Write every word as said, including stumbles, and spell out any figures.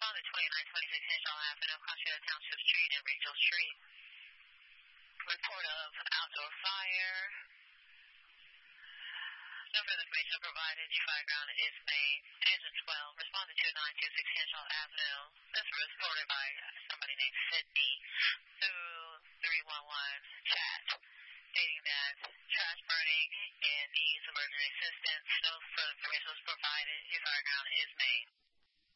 Respond to twenty-nine twenty-six Henshaw Avenue, Conchita Township Street and Rachel Street. Report of outdoor fire. No further information provided. Your fire ground is main. Engine twelve. Respond to two nine two six Henshaw Avenue. This was reported by somebody named Sydney through three one one chat, stating that trash burning and needs emergency assistance. No further information was provided. Your fire ground is main.